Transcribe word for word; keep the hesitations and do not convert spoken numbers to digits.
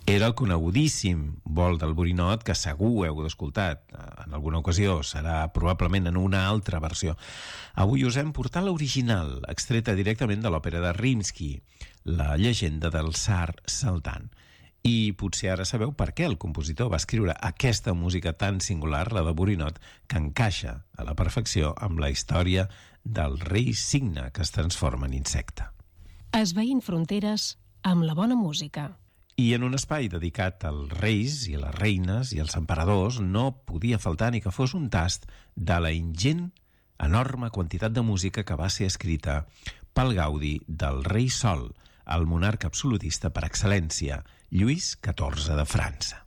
era el conegudíssim vol del borinot, que segur heu escoltat en alguna ocasió, serà probablement en una altra versió. Avui us hem portat l'original, extreta directament de l'òpera de Rimsky, La llegenda del tsar Saltan. I potser ara sabeu per què el compositor va escriure aquesta música tan singular, la de borinot, que encaixa a la perfecció amb la història del rei cigne que es transforma en insecte. Esvaint fronteres amb la bona música. I en un espai dedicat als reis i a les reines i als emperadors no podia faltar ni que fos un tast de la ingent, enorme quantitat de música que va ser escrita pel gaudi del rei Sol, el monarca absolutista per excel·lència, Lluís catorze de França.